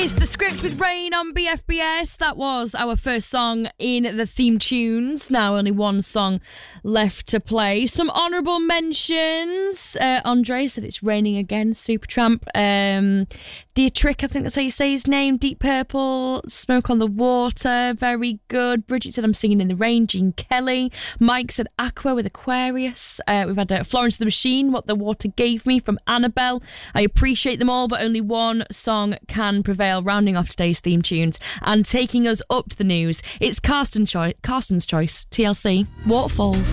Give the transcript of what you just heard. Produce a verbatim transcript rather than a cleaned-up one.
It's The Script with Rain on B F B S. That was our first song in the theme tunes. Now only one song left to play. Some honourable mentions. Uh, Andre said it's raining again. Supertramp. Um, Dietrich, I think that's how you say his name. Deep Purple. Smoke on the Water. Very good. Bridget said I'm singing in the rain. Gene Kelly. Mike said Aqua with Aquarius. Uh, we've had uh, Florence the Machine, What the Water Gave Me from Annabelle. I appreciate them all, but only one song can prevail. Rounding off today's theme tunes and taking us up to the news, it's Carsten Choi- Carsten's Choice, T L C, Waterfalls.